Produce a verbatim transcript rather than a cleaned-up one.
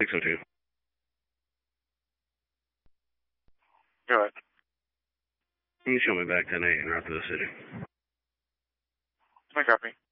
six oh two. Go ahead. Can you show me back ten eight and route to the city? I copy.